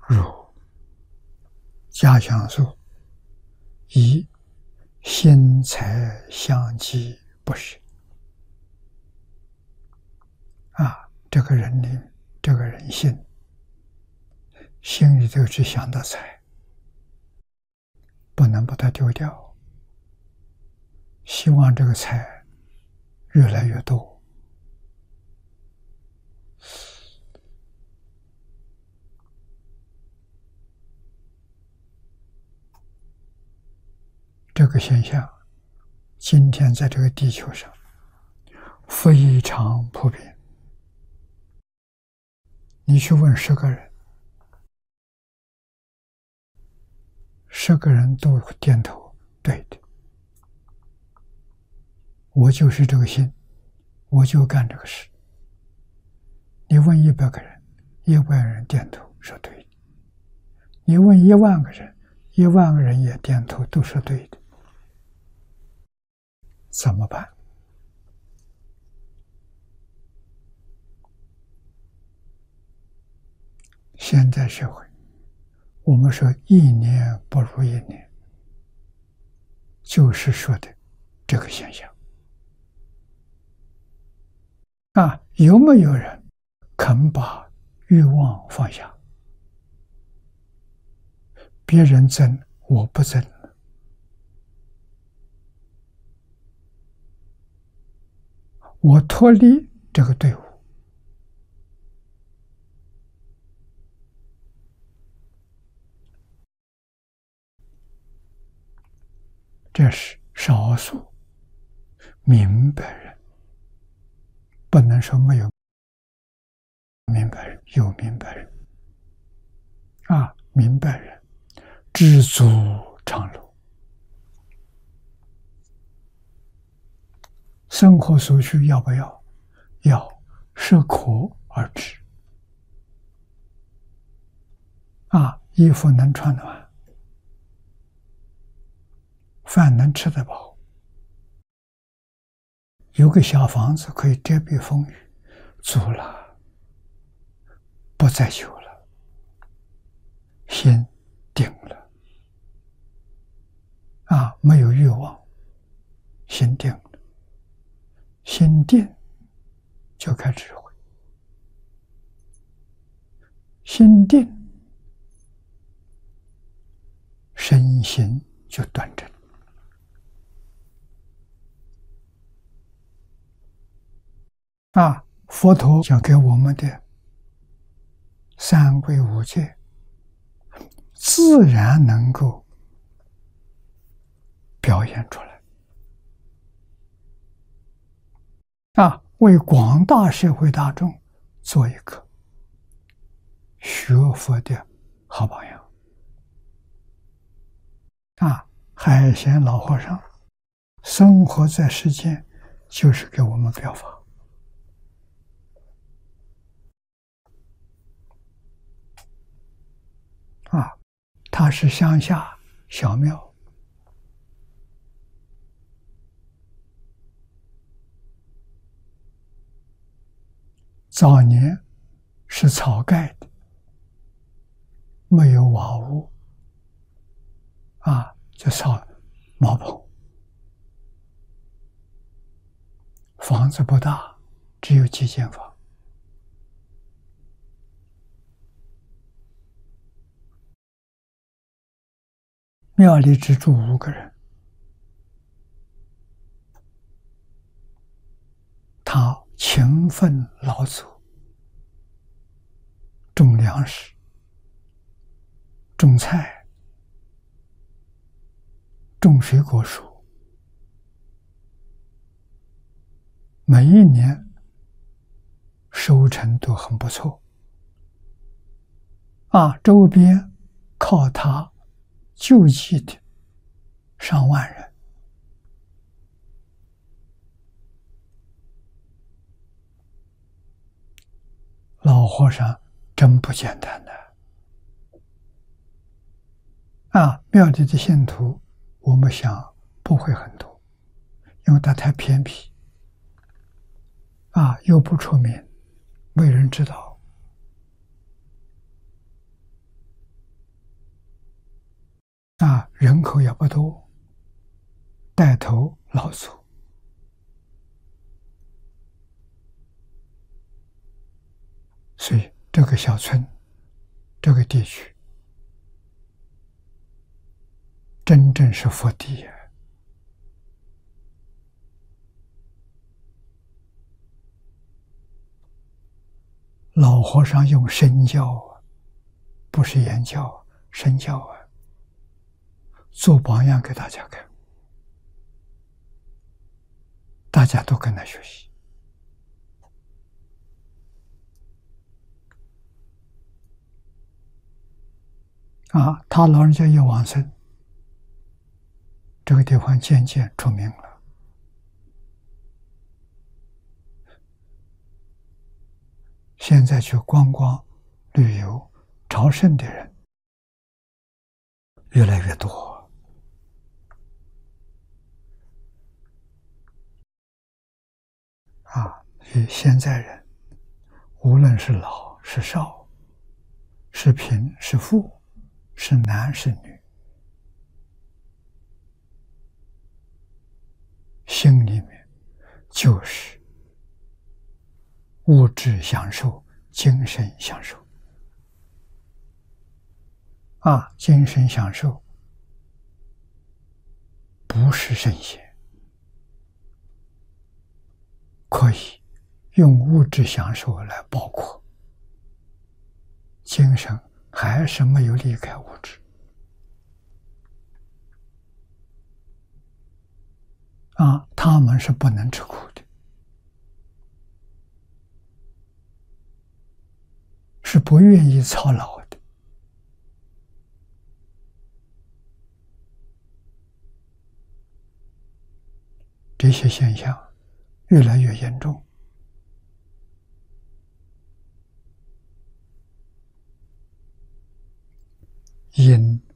如家乡说：“以心财相继不舍。”这个人心里头只想到财，不能把它丢掉，希望这个财越来越多。这个现象，今天在这个地球上非常普遍。你去问10个人，10个人都点头，对的，我就是这个心，我就干这个事。你问100个人，10000人点头说对的；你问10000个人，10000个人也点头，都说对的。怎么办？现在社会，我们说1年不如1年，就是说的这个现象。有没有人肯把欲望放下？别人争，我不争了。我脱离这个队伍。这是少数明白人，不能说没有明白人，有明白人。明白人知足常乐，生活所需要不要？要，适可而止。衣服能穿得完，饭能吃得饱，有个小房子可以遮蔽风雨，足了，不再求了，心定了。没有欲望，心定了，心定就开智慧，心定身心就端正。佛陀讲给我们的3归5戒，自然能够表现出来。为广大社会大众做一个学佛的好榜样。海贤老和尚生活在世间，就是给我们表法。他是乡下小庙，早年是草盖的，没有瓦屋，就烧茅棚，房子不大，只有几间房。庙里只住5个人，他勤奋劳作，种粮食，种菜，种水果树，每一年收成都很不错。周边靠他救济的上万人。老和尚真不简单的。庙里的信徒，我们想不会很多，因为他太偏僻，又不出名，没人知道。 人口也不多，带头老祖，所以这个小村，这个地区，真正是佛地呀。老和尚用身教啊，不是言教，身教啊，做榜样给大家看，大家都跟他学习。他老人家一往生，这个地方渐渐出名了。现在去观光、旅游、朝圣的人越来越多。所以现在人，无论是老是少，是贫是富，是男是女，心里面就是物质享受，精神享受。精神享受不是圣贤，可以用物质享受来包括，精神还是没有离开物质。他们是不能吃苦的，是不愿意操劳的。这些现象越来越严重。因